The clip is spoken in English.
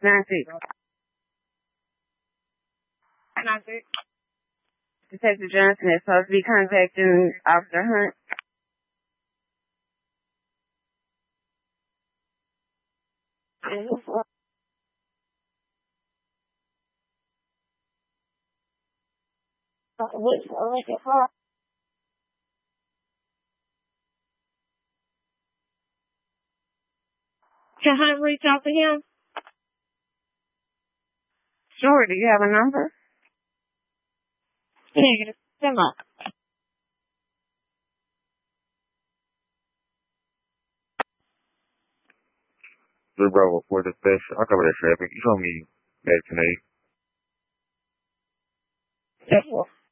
9-6. 9-6. Detective Johnson is supposed to be contacting Officer Hunt. Can Hunt reach out to him? Sure. Do you have a number? Negative. Come up. Bravo for the fish. I'll cover that traffic. You told me back tonight. Yes,